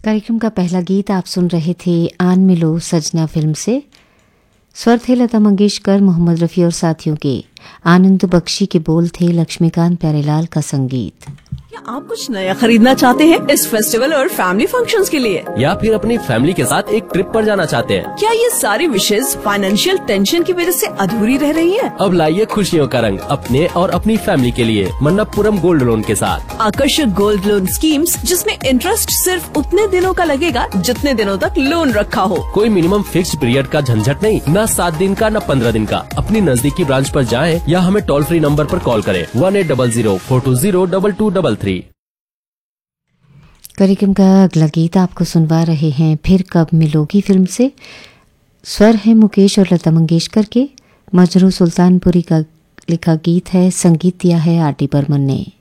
कार्यक्रम का पहला गीत आप सुन रहे थे आन मिलो सजना फिल्म से। स्वर थे लता मंगेशकर, मोहम्मद रफ़ी और साथियों के। आनंद बख्शी के बोल थे लक्ष्मीकांत प्यारेलाल का संगीत। क्या आप कुछ नया खरीदना चाहते हैं इस फेस्टिवल और फैमिली फंक्शंस के लिए, या फिर अपनी फैमिली के साथ एक ट्रिप पर जाना चाहते हैं? क्या ये सारी विशेष फाइनेंशियल टेंशन की वजह से अधूरी रह रही है? अब लाइए खुशियों का रंग अपने और अपनी फैमिली के लिए मन्नप्पुरम गोल्ड लोन के साथ। आकर्षक गोल्ड लोन स्कीम्स जिसमें इंटरेस्ट सिर्फ उतने दिनों का लगेगा जितने दिनों तक लोन रखा हो। कोई मिनिमम फिक्स्ड पीरियड का झंझट नहीं, न 7 दिन का न 15 दिन का। अपनी नजदीकी ब्रांच पर जाएं या हमें टोल फ्री नंबर पर कॉल करें 1800-420-2233। कार्यक्रम का अगला गीत आपको सुनवा रहे हैं फिर कब मिलोगी फिल्म से। स्वर है मुकेश और लता मंगेशकर के। मजरू सुल्तानपुरी का लिखा गीत है, संगीत दिया है आर डी बर्मन ने।